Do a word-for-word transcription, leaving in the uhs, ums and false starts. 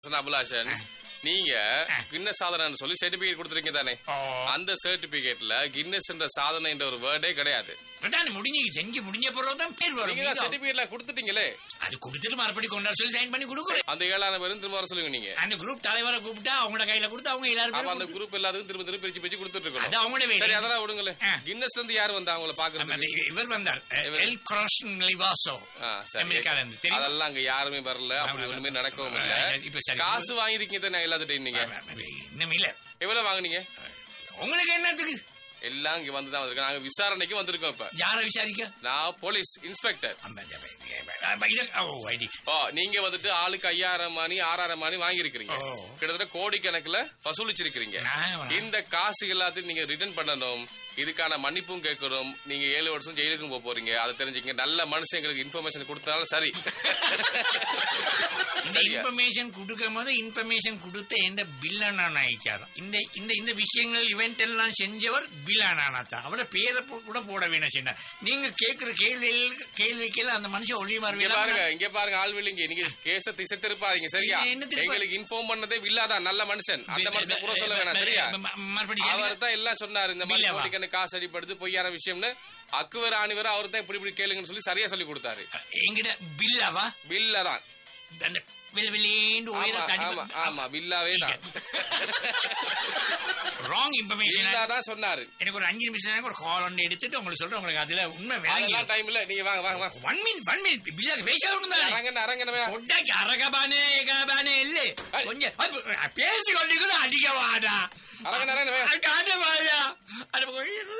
அபிலாஷன், நீங்க கின்னஸ் சாதனை சொல்லி சர்டிபிகேட் கொடுத்துருக்கீங்க தானே? அந்த சர்டிபிகேட்ல கின்னஸ் என்ற சாதனை என்ற ஒரு வேர்டே கிடையாது. முடிஞ்சு செஞ்சு முடிஞ்ச பிறகுதான் பேர் வரும். சர்டிபிகேட்ல கொடுத்துட்டீங்களே, அது கொடுத்துட்டு மறுபடி கொண்டாட சொல்லி சைன் பண்ணி கொடுக்குறேன். அந்த ஏழாயிரம் பேரும் திரும்ப வர சொல்லுங்க. நீங்க அந்த குரூப் தலைவரை கூப்பிட்டா அவங்களோட கையில கொடுத்து அவங்க எல்லாரும் அந்த குரூப் எல்லாத்துக்கும் திரும்ப திரும்ப பிரிச்சு பிரிச்சு கொடுத்துட்டு இருக்கணும். அது அவங்களோட வேலை. சரி, அதெல்லாம் விடுங்களே. கின்னஸ்ல இருந்து யார் வந்தா அவங்கள பாக்குறது? இவர் வந்தார், எல் கிராஷன் லிவாசோ, அமெரிக்கால இருந்து. தெரியும், அதெல்லாம் அங்க யாருமே வரல, அப்படி ஒண்ணுமே நடக்கவும் இல்ல. இப்ப காசு வாங்கிருக்கீங்க தானே எல்லாத்துட்டையும்? நீங்க இன்னும் இல்ல. எவ்வளவு வாங்குனீங்க? உங்களுக்கு என்னத்துக்கு? எல்லாம் இங்க வந்துதான் வந்திருக்கோம். நாங்க விசாரணைக்கு வந்திருக்கோம். இப்ப யார விசாரிக்க? நான் போலீஸ் இன்ஸ்பெக்டர். ஓ, நீங்க வந்துட்டு ஆளுக்கு ஐயாயிரம் மணி ஆறாயிரம் மணி வாங்கிருக்கீங்க. கிட்டத்தட்ட கோடி கணக்குல வசூலிச்சிருக்கீங்க. இந்த காசு எல்லாத்தையும் நீங்க ரிட்டர்ன் பண்ணணும். இதுக்கான மன்னிப்பும் கேட்கணும். நீங்க ஏழு வருஷம் ஜெயிலுக்கும் போக போறீங்க. அதை தெரிஞ்சுக்க. நல்ல மனுஷங்களுக்கு இன்ஃபர்மேஷன் கொடுத்தாலும் சரி. இன்ஃபர்மேஷன் கொடுக்கும் போது இன்ஃபர்மேஷன் கொடுத்த எந்த பில்லனா நாய்க்காரம் இந்த இந்த இந்த விஷயங்கள் இவெண்ட் எல்லாம் செஞ்சவர் பில்லானா தான். அவரை பேரை கூட போட வேணாம். சொன்ன நீங்க கேட்கிற கேள்வி கேள்விக்கெல்லாம் அந்த மனுஷன் ஒளி மாறுவீங்க. பாருங்க, இங்க பாருங்க, ஆள் வில்லிங்க. நீங்க கேஸ திசை திருப்பாதீங்க. சரியா? எங்களுக்கு இன்ஃபார்ம் பண்ணதே வில்லாதான், நல்ல மனுஷன். அந்த மனுஷன் கூட சொல்ல வேணாம். சரியா? அவர் தான் எல்லாம் சொன்னாரு. இந்த மாதிரி கோடிக்கணக்கு காசு அடிப்படுது பொய்யான விஷயம்னு. அக்குவர் ஆணிவர் அவர் தான் இப்படி இப்படி கேளுங்கன்னு சொல்லி சரியா சொல்லி கொடுத்தாரு. எங்கிட்ட பில்லாவா? பில்லாதான். ராங் இன்ஃபர்மேஷன் சொன்னாரு. எனக்கு ஒரு அஞ்சு நிமிஷம் ஒரு கால் ஒன்று எடுத்துட்டு உங்களுக்கு சொல்றேன். உங்களுக்கு அதுல உண்மை வேலை டைம்ல நீங்க வாங்க வாங்க வாங்க. ஒன் மினிட் ஒன் மினிட் பில்லாக பேசணும் தான். அரங்கன அரங்கன கொண்டாக்கி அரகபானே ஏகபானே இல்ல. கொஞ்சம் பேசி கொண்டிருக்கணும். அடிக்க வாடா. அரங்கன அரங்கன காட்ட வாடா. அது